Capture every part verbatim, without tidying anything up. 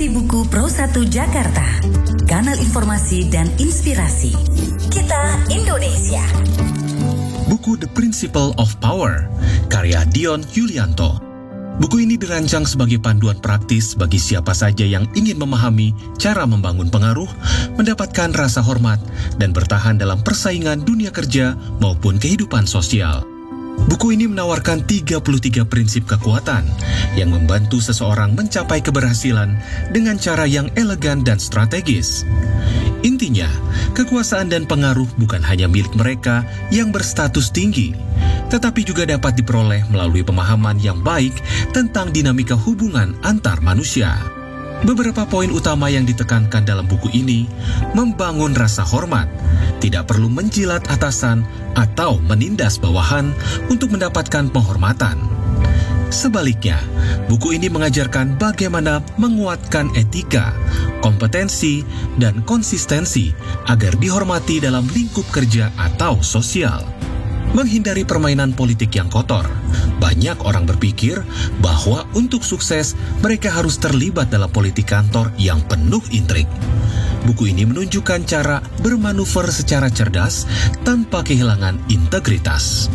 Esensi Buku Pro satu Jakarta, kanal informasi dan inspirasi. Kita Indonesia. Buku The Principle of Power, karya Dion Yulianto. Buku ini dirancang sebagai panduan praktis bagi siapa saja yang ingin memahami cara membangun pengaruh, mendapatkan rasa hormat, dan bertahan dalam persaingan dunia kerja maupun kehidupan sosial. Buku ini menawarkan tiga puluh tiga prinsip kekuatan yang membantu seseorang mencapai keberhasilan dengan cara yang elegan dan strategis. Intinya, kekuasaan dan pengaruh bukan hanya milik mereka yang berstatus tinggi, tetapi juga dapat diperoleh melalui pemahaman yang baik tentang dinamika hubungan antar manusia. Beberapa poin utama yang ditekankan dalam buku ini: membangun rasa hormat, tidak perlu menjilat atasan atau menindas bawahan untuk mendapatkan penghormatan. Sebaliknya, buku ini mengajarkan bagaimana menguatkan etika, kompetensi, dan konsistensi agar dihormati dalam lingkup kerja atau sosial. Menghindari permainan politik yang kotor. Banyak orang berpikir bahwa untuk sukses mereka harus terlibat dalam politik kantor yang penuh intrik. Buku ini menunjukkan cara bermanuver secara cerdas tanpa kehilangan integritas.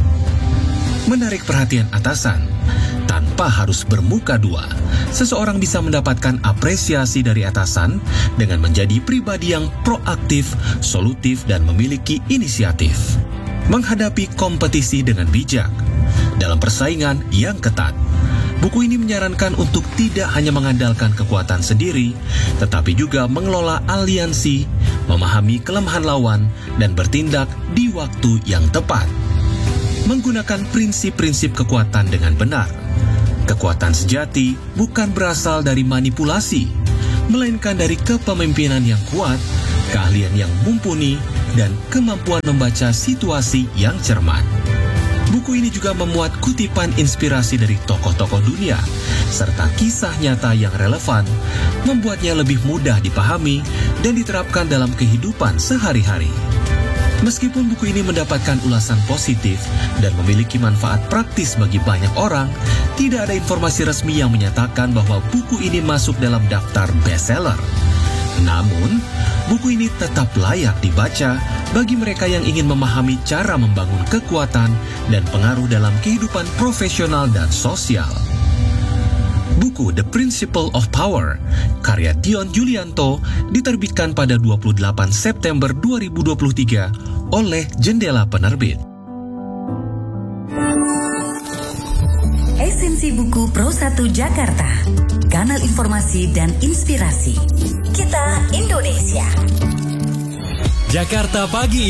Menarik perhatian atasan. Tanpa harus bermuka dua, seseorang bisa mendapatkan apresiasi dari atasan dengan menjadi pribadi yang proaktif, solutif, dan memiliki inisiatif. Menghadapi kompetisi dengan bijak. Dalam persaingan yang ketat, buku ini menyarankan untuk tidak hanya mengandalkan kekuatan sendiri, tetapi juga mengelola aliansi, memahami kelemahan lawan, dan bertindak di waktu yang tepat. Menggunakan prinsip-prinsip kekuatan dengan benar. Kekuatan sejati bukan berasal dari manipulasi, melainkan dari kepemimpinan yang kuat, keahlian yang mumpuni, dan kemampuan membaca situasi yang cermat. Buku ini juga memuat kutipan inspirasi dari tokoh-tokoh dunia, serta kisah nyata yang relevan, membuatnya lebih mudah dipahami dan diterapkan dalam kehidupan sehari-hari. Meskipun buku ini mendapatkan ulasan positif dan memiliki manfaat praktis bagi banyak orang, tidak ada informasi resmi yang menyatakan bahwa buku ini masuk dalam daftar bestseller. Namun, buku ini tetap layak dibaca bagi mereka yang ingin memahami cara membangun kekuatan dan pengaruh dalam kehidupan profesional dan sosial. Buku The Principle of Power, karya Dion Yulianto, diterbitkan pada dua puluh delapan September dua ribu dua puluh tiga oleh Jendela Penerbit. Esensi Buku Pro satu Jakarta, kanal informasi dan inspirasi. Kita Indonesia. Jakarta Pagi